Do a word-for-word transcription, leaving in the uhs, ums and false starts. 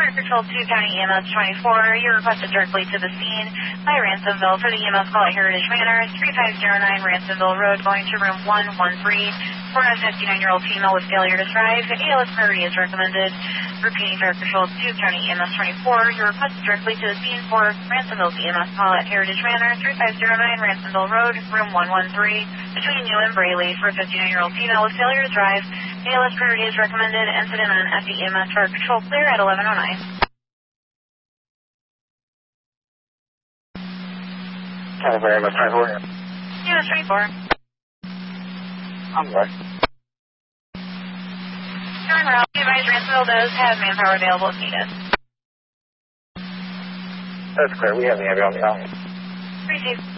Fire Patrol two County E M S twenty-four, you're requested directly to the scene by Ransomville for the E M S call at Heritage Manor, three five zero nine Ransomville Road, going to room one one three. For a fifty-nine-year-old female with failure to thrive, A L S priority is recommended. Repeating Fire Patrol two County E M S twenty-four, you're requested directly to the scene for Ransomville's E M S call at Heritage Manor, three five zero nine Ransomville Road, room one one three, between you and Braley. For a fifty-nine-year-old female with failure to drive, A L S priority is recommended. Incident on F E M S Fire Patrol clear at eleven oh nine. California E M S twenty-four. E M S twenty-four. I'm sorry. John Morale, advise Ransomville does have manpower available if needed. That's clear. We have the ambulance out. Received.